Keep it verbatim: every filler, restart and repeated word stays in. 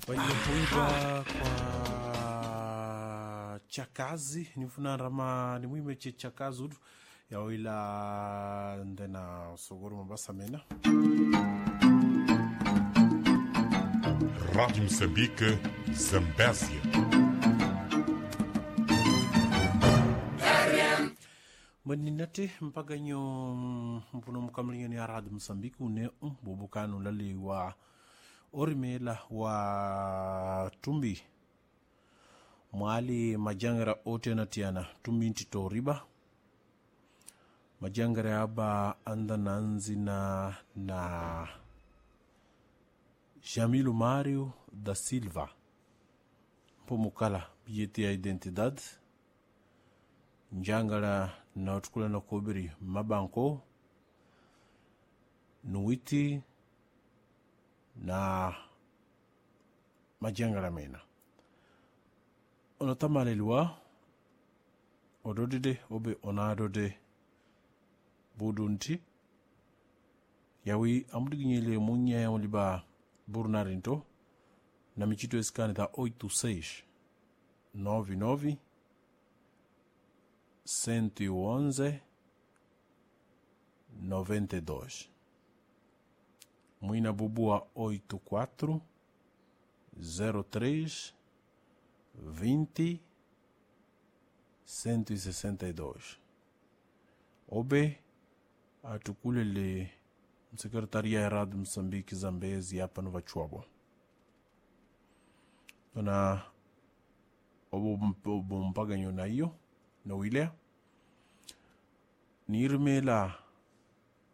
Walipoiba kwa chakazi nifuna rama ni mwime che chakazi udu ya wila ndena sogoro mabasa mena. Rádio Moçambique, Zambésia. Maninate mpaka nyo mpuno mkamlinga ni Rádio Moçambique une mbubukanu lali wa orimela wa tumbi mwali majangara ote na tiana tumbi ntito riba majangara aba anda nanzi na na Jamilu Mario da Silva pomukala biyeti ya identidad njangara na utukula na kobiri mabanko nuwiti na majangara mena onotama lelua ododide obe onadode budunti yawi amudiginyele munya ya uliba burnarinto na michito eskane da oito seis nove nove cento e onze noventa e dois Muina Bubua oito quatro zero três vinte cento e sessenta e dois Obe atukulele Secretaria ya Rádio Moçambique Zambezi hapa no Vachuabo. Tuna obo mpaga nyo na iyo na wile ni irmela